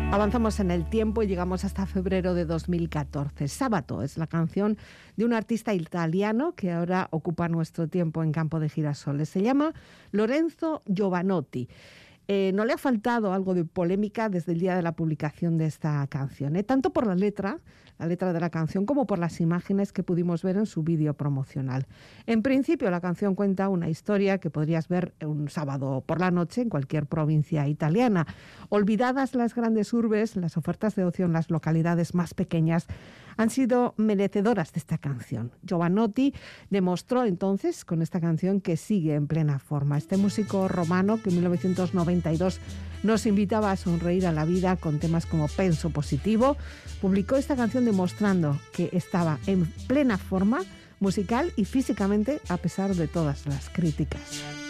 Avanzamos en el tiempo y llegamos hasta febrero de 2014. Sabato es la canción de un artista italiano que ahora ocupa nuestro tiempo en Campo de Girasoles. Se llama Lorenzo Jovanotti. No le ha faltado algo de polémica desde el día de la publicación de esta canción, tanto por la letra de la canción, como por las imágenes que pudimos ver en su vídeo promocional. En principio, la canción cuenta una historia que podrías ver un sábado por la noche en cualquier provincia italiana. Olvidadas las grandes urbes, las ofertas de ocio en las localidades más pequeñas han sido merecedoras de esta canción. Jovanotti demostró entonces con esta canción que sigue en plena forma. Este músico romano que en 1992 nos invitaba a sonreír a la vida con temas como Penso Positivo, publicó esta canción demostrando que estaba en plena forma musical y físicamente a pesar de todas las críticas.